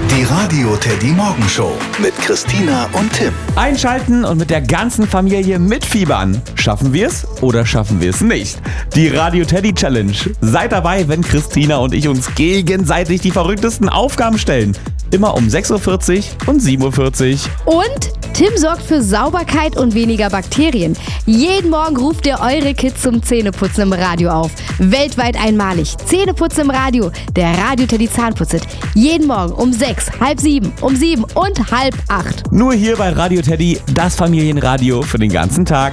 Die Radio Teddy Morgenshow mit Christina und Tim. Einschalten und mit der ganzen Familie mitfiebern. Schaffen wir es oder schaffen wir es nicht? Die Radio Teddy Challenge. Seid dabei, wenn Christina und ich uns gegenseitig die verrücktesten Aufgaben stellen. Immer um 6.40 Uhr und 7.40 Uhr. Und Tim sorgt für Sauberkeit und weniger Bakterien. Jeden Morgen ruft er eure Kids zum Zähneputzen im Radio auf. Weltweit einmalig. Zähneputzen im Radio. Der Radio Teddy Zahnputzit. Jeden Morgen um 6, halb 7, um 7 und halb 8. Nur hier bei Radio Teddy, das Familienradio für den ganzen Tag.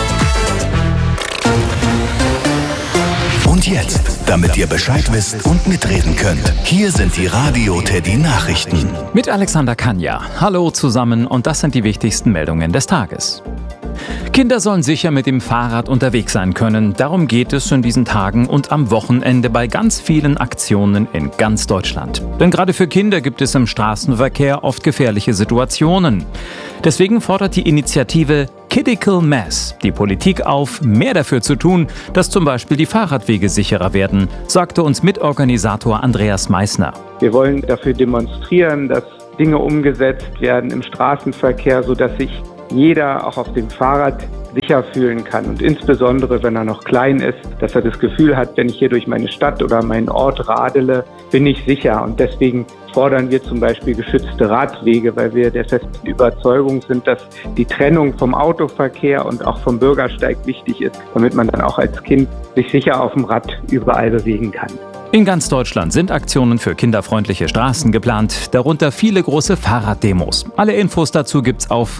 Und jetzt, damit ihr Bescheid wisst und mitreden könnt, hier sind die Radio Teddy Nachrichten. Mit Alexander Kanja. Hallo zusammen und das sind die wichtigsten Meldungen des Tages. Kinder sollen sicher mit dem Fahrrad unterwegs sein können. Darum geht es in diesen Tagen und am Wochenende bei ganz vielen Aktionen in ganz Deutschland. Denn gerade für Kinder gibt es im Straßenverkehr oft gefährliche Situationen. Deswegen fordert die Initiative Critical Mass die Politik auf, mehr dafür zu tun, dass zum Beispiel die Fahrradwege sicherer werden, sagte uns Mitorganisator Andreas Meissner. Wir wollen dafür demonstrieren, dass Dinge umgesetzt werden im Straßenverkehr, sodass sich jeder auch auf dem Fahrrad sicher fühlen kann und insbesondere, wenn er noch klein ist, dass er das Gefühl hat, wenn ich hier durch meine Stadt oder meinen Ort radele, bin ich sicher. Und deswegen fordern wir zum Beispiel geschützte Radwege, weil wir der festen Überzeugung sind, dass die Trennung vom Autoverkehr und auch vom Bürgersteig wichtig ist, damit man dann auch als Kind sich sicher auf dem Rad überall bewegen kann. In ganz Deutschland sind Aktionen für kinderfreundliche Straßen geplant, darunter viele große Fahrraddemos. Alle Infos dazu gibt's auf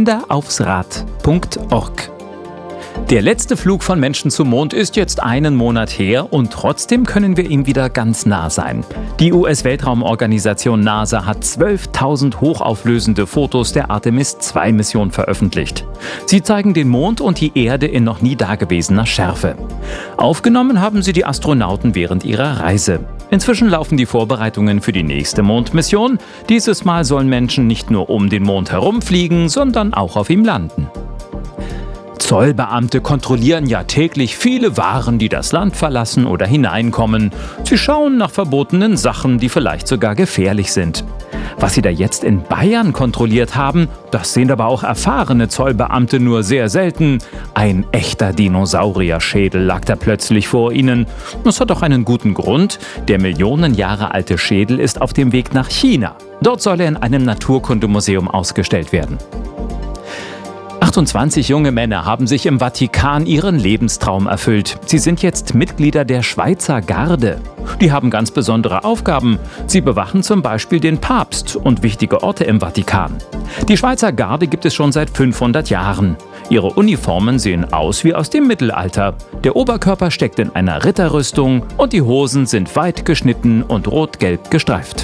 kinderaufsrad.org. Der letzte Flug von Menschen zum Mond ist jetzt einen Monat her und trotzdem können wir ihm wieder ganz nah sein. Die US-Weltraumorganisation NASA hat 12.000 hochauflösende Fotos der Artemis-2-Mission veröffentlicht. Sie zeigen den Mond und die Erde in noch nie dagewesener Schärfe. Aufgenommen haben sie die Astronauten während ihrer Reise. Inzwischen laufen die Vorbereitungen für die nächste Mondmission. Dieses Mal sollen Menschen nicht nur um den Mond herumfliegen, sondern auch auf ihm landen. Zollbeamte kontrollieren ja täglich viele Waren, die das Land verlassen oder hineinkommen. Sie schauen nach verbotenen Sachen, die vielleicht sogar gefährlich sind. Was sie da jetzt in Bayern kontrolliert haben, das sehen aber auch erfahrene Zollbeamte nur sehr selten. Ein echter Dinosaurierschädel lag da plötzlich vor ihnen. Das hat doch einen guten Grund. Der Millionen Jahre alte Schädel ist auf dem Weg nach China. Dort soll er in einem Naturkundemuseum ausgestellt werden. 28 junge Männer haben sich im Vatikan ihren Lebenstraum erfüllt. Sie sind jetzt Mitglieder der Schweizer Garde. Die haben ganz besondere Aufgaben. Sie bewachen zum Beispiel den Papst und wichtige Orte im Vatikan. Die Schweizer Garde gibt es schon seit 500 Jahren. Ihre Uniformen sehen aus wie aus dem Mittelalter. Der Oberkörper steckt in einer Ritterrüstung und die Hosen sind weit geschnitten und rot-gelb gestreift.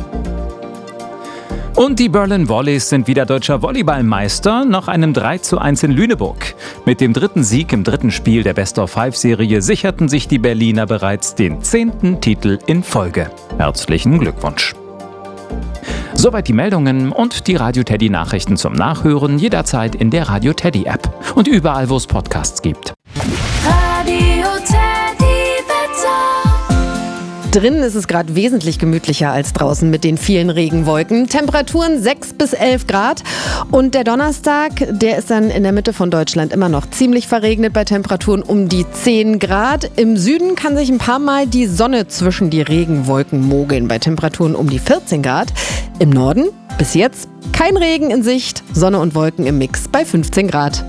Und die Berlin Volleys sind wieder deutscher Volleyballmeister nach einem 3:1 in Lüneburg. Mit dem dritten Sieg im dritten Spiel der Best-of-5-Serie sicherten sich die Berliner bereits den 10. Titel in Folge. Herzlichen Glückwunsch. Soweit die Meldungen und die Radio Teddy Nachrichten zum Nachhören jederzeit in der Radio Teddy App und überall, wo es Podcasts gibt. Radio Teddy Wetter. Drinnen ist es gerade wesentlich gemütlicher als draußen mit den vielen Regenwolken. Temperaturen 6 bis 11 Grad. Und der Donnerstag, der ist dann in der Mitte von Deutschland immer noch ziemlich verregnet bei Temperaturen um die 10 Grad. Im Süden kann sich ein paar Mal die Sonne zwischen die Regenwolken mogeln bei Temperaturen um die 14 Grad. Im Norden bis jetzt kein Regen in Sicht, Sonne und Wolken im Mix bei 15 Grad.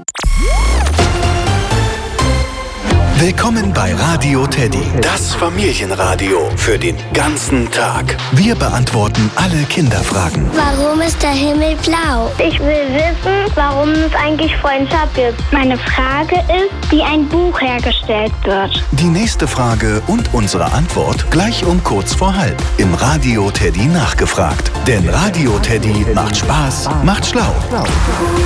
Willkommen bei Radio Teddy, das Familienradio für den ganzen Tag. Wir beantworten alle Kinderfragen. Warum ist der Himmel blau? Ich will wissen, warum es eigentlich Freundschaft gibt. Meine Frage ist, wie ein Buch hergestellt wird. Die nächste Frage und unsere Antwort gleich um kurz vor halb im Radio Teddy nachgefragt. Denn Radio Teddy macht Spaß, macht schlau.